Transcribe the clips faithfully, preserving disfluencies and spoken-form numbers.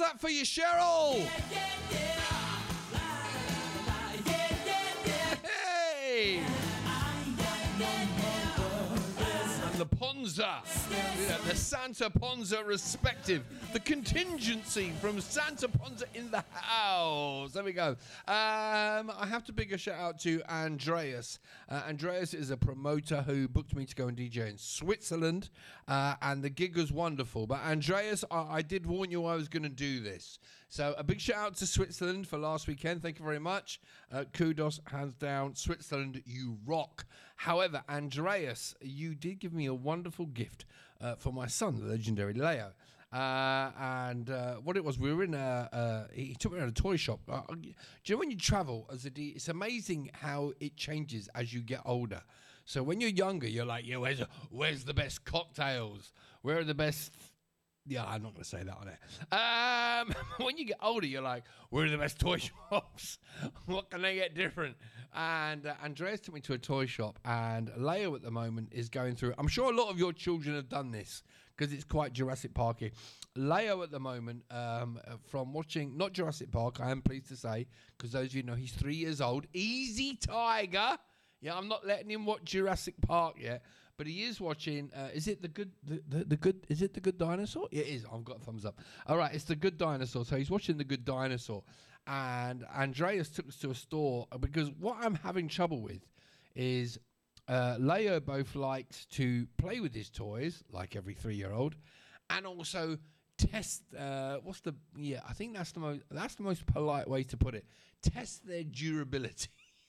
that for you, Cheryl? Hey! And the Ponza, yeah, the Santa Ponza respective, the contingency from Santa Ponza in the house. There we go. Um, I have to big a shout out to Andreas. Uh, Andreas is a promoter who booked me to go and D J in Switzerland, uh, and the gig was wonderful. But Andreas, I, I did warn you I was going to do this. So a big shout out to Switzerland for last weekend. Thank you very much. Uh, kudos, hands down. Switzerland, you rock. However, Andreas, you did give me a wonderful gift uh, for my son, the legendary Leo. Uh, and uh, what it was, we were in a, uh, he took me around a toy shop. Uh, do you know when you travel as a D, it's amazing how it changes as you get older. So when you're younger, you're like, yeah, where's, where's the best cocktails? Where are the best... Yeah, I'm not going to say that on it. Um, when you get older, you're like, where are the best toy shops? What can they get different? And uh, Andreas took me to a toy shop, and Leo at the moment is going through... I'm sure a lot of your children have done this, because it's quite Jurassic Parky. Leo at the moment, um, from watching, not Jurassic Park, I am pleased to say, because those of you know he's three years old. Easy, Tiger. Yeah, I'm not letting him watch Jurassic Park yet. But he is watching. Uh, is it the good? The, the, the good? Is it the Good Dinosaur? Yeah, it is. I've got a thumbs up. All right, it's the Good Dinosaur. So he's watching the Good Dinosaur, and Andreas took us to a store because what I'm having trouble with is uh, Leo both likes to play with his toys like every three-year-old, and also test. Uh, what's the? Yeah, I think that's the most. That's the most polite way to put it. Test their durability.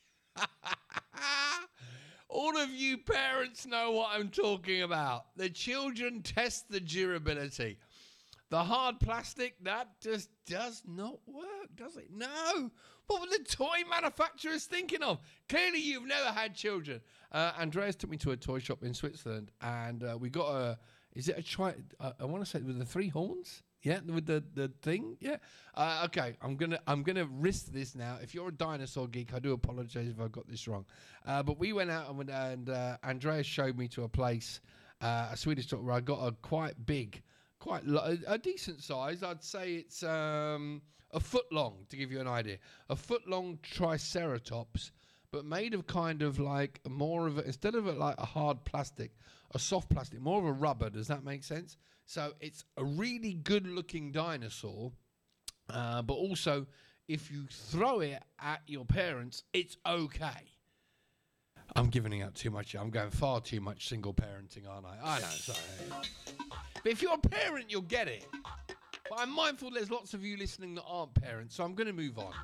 All of you parents know what I'm talking about. The children test the durability. The hard plastic, that just does not work, does it? No. What were the toy manufacturers thinking of? Clearly, you've never had children. Uh, Andreas took me to a toy shop in Switzerland, and uh, we got a, is it a tri, uh, I want to say with the three horns? Yeah, with the, the thing, yeah. Uh, okay, I'm gonna I'm gonna risk this now. If you're a dinosaur geek, I do apologize if I got this wrong. Uh, but we went out and went, and uh, Andreas showed me to a place, uh, a Swedish store where I got a quite big, quite lo- a, a decent size. I'd say it's um, a foot long to give you an idea. A foot long Triceratops, but made of kind of like more of a, instead of a, like a hard plastic, a soft plastic, more of a rubber. Does that make sense? So it's a really good-looking dinosaur, uh, but also if you throw it at your parents, it's okay. I'm giving out too much. I'm going far too much single parenting, aren't I? I know, sorry. But if you're a parent, you'll get it. But I'm mindful there's lots of you listening that aren't parents, so I'm going to move on.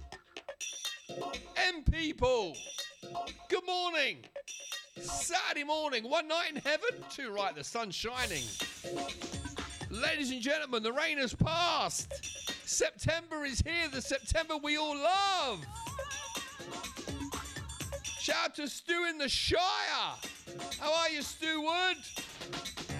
M people, good morning. Saturday morning, one night in heaven. Too right, the sun's shining. Ladies and gentlemen, the rain has passed. September is here, the September we all love. Shout out to Stu in the Shire. How are you, Stu Wood?